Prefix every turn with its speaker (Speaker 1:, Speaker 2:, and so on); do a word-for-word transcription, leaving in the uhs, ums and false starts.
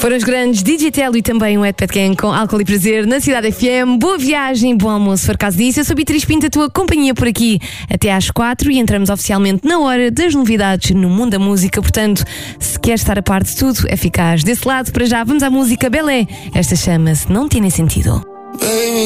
Speaker 1: Foram os grandes Digital e também o Ed Petken com Álcool e Prazer na Cidade F M. Boa viagem, bom almoço, se for caso disso. Eu sou Beatriz Pinto, a tua companhia por aqui até às quatro e entramos oficialmente na hora das novidades no mundo da música. Portanto, se queres estar a par de tudo, é ficar desse lado. Para já, vamos à música Belé. Esta chama-se Não Tem Nem Sentido.